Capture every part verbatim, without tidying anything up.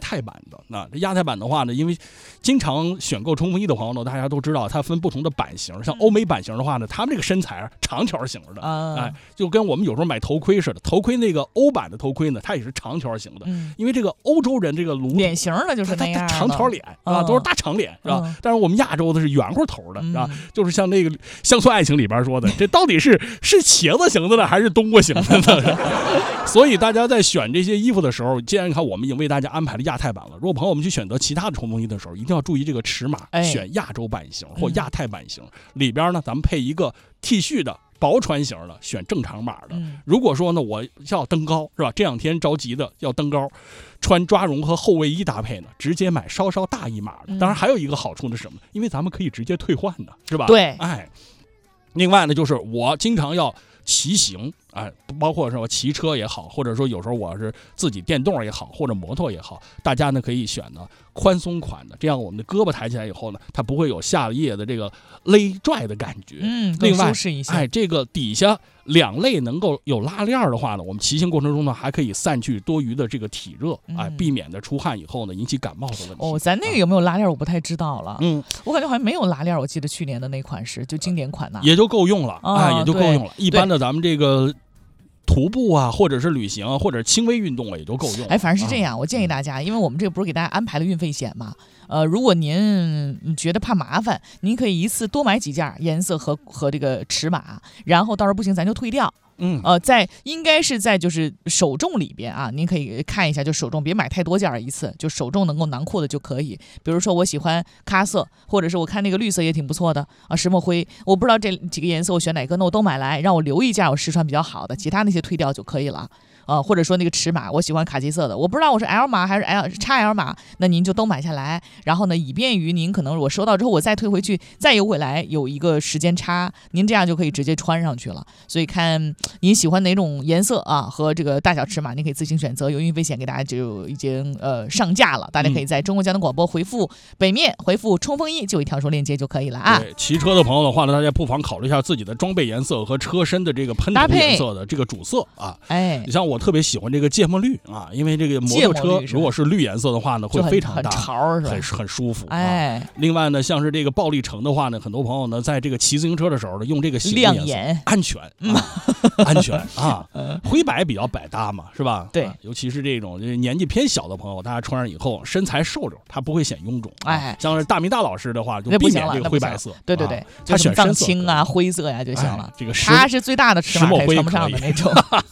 太版的。那这亚太版的话呢，因为经常选购冲锋衣的朋友呢，大家都知道它分不同的版型，像欧美版型的话呢，他们这个身材长条型的， 嗯、 哎，就跟我们有时候买头盔似的，头盔那个欧版的头盔呢，它也是长条型的， 嗯、 因为这个欧洲人这个颅脸型的就是那样的， 长条脸啊， 嗯、 都是大长脸是吧？ 嗯、 但是我们亚洲的是圆乎头的，是吧？ 嗯、 就是像那个《乡村爱情》里边说的，这到底是是茄子型的呢，还是冬瓜型的呢？所以大家在选这些衣服的时候，既然看我们已经为大家安排了亚太版了，如果朋友们去选择其他的冲锋衣的时候，一定要注意这个尺码， 哎、 选亚洲版型或亚太版型，嗯、里边呢咱们配一个 T 恤的薄穿型的，选正常码的。 嗯、 如果说呢我要登高是吧？这两天着急的要登高，穿抓绒和厚卫衣搭配呢，直接买稍稍大一码的。当然还有一个好处是什么？因为咱们可以直接退换的，是吧？ 对， 哎。另外呢，就是我经常要骑行，哎，包括说骑车也好，或者说有时候我是自己电动也好，或者摩托也好，大家呢可以选呢宽松款的，这样我们的胳膊抬起来以后呢，它不会有下夜的这个勒拽的感觉。 嗯， 另外， 舒适一些。 哎，这个底下两肋能够有拉链的话呢，我们骑行过程中呢还可以散去多余的这个体热，哎，避免的出汗以后呢引起感冒的问题。 哦，咱那个有没有拉链我不太知道了。 嗯， 我感觉好像没有拉链，我记得去年的那款式就经典款呐， 也就够用了， 哦、 哎，也就够用了。一般的咱们这个徒步啊，或者是旅行啊，或者轻微运动啊，也都够用。 哎，反正是这样，啊、我建议大家，因为我们这个不是给大家安排了运费险嘛，呃，如果您觉得怕麻烦，您可以一次多买几件颜色和和这个尺码，然后到时候不行咱就退掉。 嗯， 呃，在应该是在就是手重里边啊，您可以看一下，就手重别买太多件一次，就手重能够囊括的就可以。比如说我喜欢咖色，或者是我看那个绿色也挺不错的啊，石墨灰，我不知道这几个颜色我选哪个，那我都买来，让我留一件我试穿比较好的，其他那些退掉就可以了。呃，或者说那个尺码，我喜欢卡其色的，我不知道我是 L 码还是 L X L 码，那您就都买下来，然后呢，以便于您可能我收到之后我再退回去，再邮回来有一个时间差，您这样就可以直接穿上去了。所以看您喜欢哪种颜色啊和这个大小尺码，您可以自行选择。有运费险给大家就已经呃上架了，大家可以在中国交通广播回复北面回复冲锋衣就有一条说链接就可以了啊。 对，骑车的朋友的话呢，大家不妨考虑一下自己的装备颜色和车身的这个喷涂颜色的这个主色啊。 哎， 你像我。我特别喜欢这个芥末绿啊，因为这个摩托车如果是绿颜色的话呢，会非常大， 很潮是吧？ 很很舒服。 哎、 啊，另外呢，像是这个暴力橙的话呢，很多朋友呢在这个骑自行车的时候呢，用这个亮眼， 安全， 嗯、 啊，安全啊，灰白比较百搭嘛，是吧？ 对、 啊，尤其是这种年纪偏小的朋友，大家穿上以后身材瘦着，他不会显臃肿。 哎， 像是大明大老师的话，就避免这个灰白色。 对对对， 啊、他选藏青啊、灰色呀、啊、就行了。 哎、这个他是最大的尺码还穿不上的那种。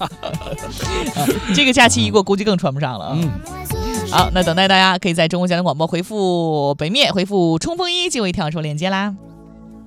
这个假期一过，估计更穿不上了。 嗯， 好，那等待大家可以在中国交通广播回复北面回复冲锋衣就有一条说链接啦。